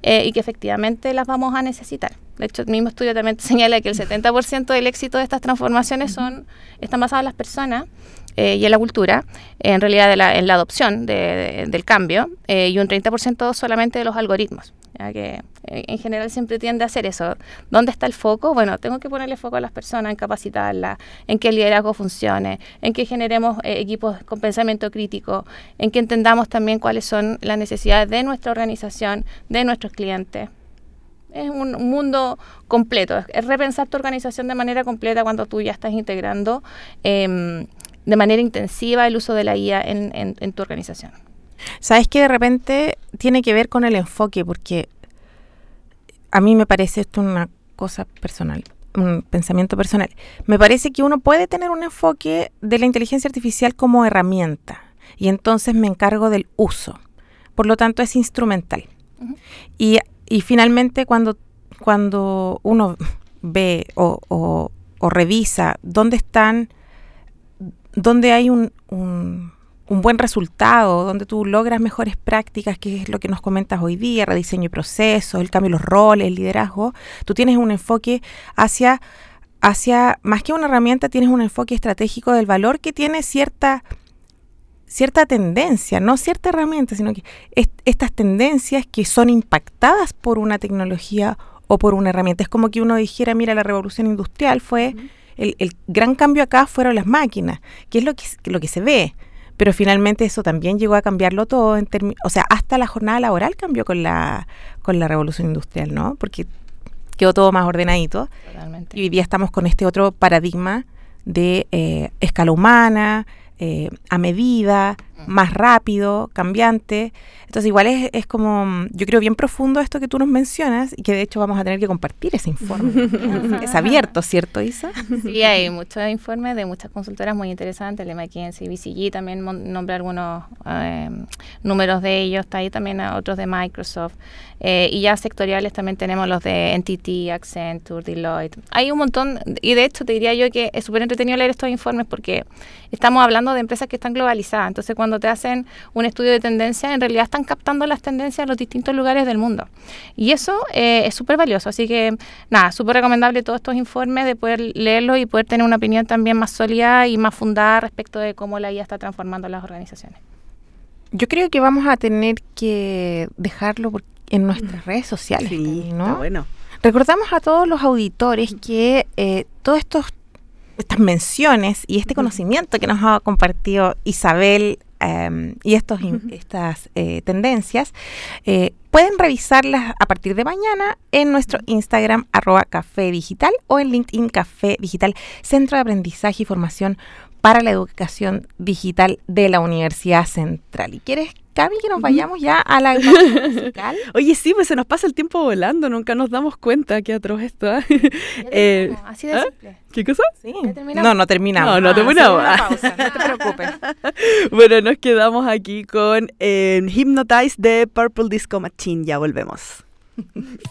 y que efectivamente las vamos a necesitar. De hecho, el mismo estudio también señala que el 70% del éxito de estas transformaciones están basadas en las personas y en la cultura, en realidad en la adopción del cambio, y un 30% solamente de los algoritmos. Ya que en general siempre tiende a hacer eso. ¿Dónde está el foco? Bueno, tengo que ponerle foco a las personas, en capacitarlas, en que el liderazgo funcione, en que generemos equipos con pensamiento crítico, en que entendamos también cuáles son las necesidades de nuestra organización, de nuestros clientes. Es un mundo completo, es repensar tu organización de manera completa cuando tú ya estás integrando de manera intensiva el uso de la IA en tu organización. Sabes que de repente tiene que ver con el enfoque, porque a mí me parece esto una cosa personal, un pensamiento personal. Me parece que uno puede tener un enfoque de la inteligencia artificial como herramienta y entonces me encargo del uso. Por lo tanto, es instrumental. Uh-huh. Y finalmente cuando uno ve o revisa dónde hay un buen resultado, donde tú logras mejores prácticas, que es lo que nos comentas hoy día, rediseño y procesos, el cambio de los roles, el liderazgo, tú tienes un enfoque hacia más que una herramienta, tienes un enfoque estratégico del valor que tiene cierta tendencia, no cierta herramienta, sino que estas tendencias que son impactadas por una tecnología o por una herramienta. Es como que uno dijera, mira, la revolución industrial fue, el gran cambio acá fueron las máquinas, que es lo que se ve. Pero finalmente eso también llegó a cambiarlo todo, o sea, hasta la jornada laboral cambió con la revolución industrial, ¿no? Porque quedó todo más ordenadito. Totalmente. Y hoy día estamos con este otro paradigma de escala humana, a medida, más rápido, cambiante. Entonces igual es como, yo creo, bien profundo esto que tú nos mencionas y que de hecho vamos a tener que compartir ese informe. Es abierto, ¿cierto, Isa? Sí, hay muchos informes de muchas consultoras muy interesantes, el McKinsey, BCG, también nombra algunos números de ellos, está ahí también otros de Microsoft, y ya sectoriales también tenemos los de NTT, Accenture, Deloitte. Hay un montón, y de hecho te diría yo que es súper entretenido leer estos informes porque estamos hablando de empresas que están globalizadas, entonces cuando te hacen un estudio de tendencia, en realidad están captando las tendencias en los distintos lugares del mundo. Y eso es súper valioso. Así que, nada, súper recomendable todos estos informes, de poder leerlos y poder tener una opinión también más sólida y más fundada respecto de cómo la IA está transformando las organizaciones. Yo creo que vamos a tener que dejarlo en nuestras redes sociales. Sí, ¿no? Está bueno. Recordamos a todos los auditores que todos estas menciones y este conocimiento que nos ha compartido Isabel y estas tendencias, pueden revisarlas a partir de mañana en nuestro Instagram @Café Digital o en LinkedIn Café Digital, Centro de Aprendizaje y Formación para la Educación Digital de la Universidad Central. ¿Y quieres, Cami, que nos vayamos ya a la pausa musical? Oye, sí, pues se nos pasa el tiempo volando, nunca nos damos cuenta qué atroz esto. Así de simple. ¿Qué cosa? Sí. ¿Ya terminamos? No terminamos. No terminamos. Una pausa, no te preocupes. Bueno, nos quedamos aquí con Hypnotize de Purple Disco Machine. Ya volvemos.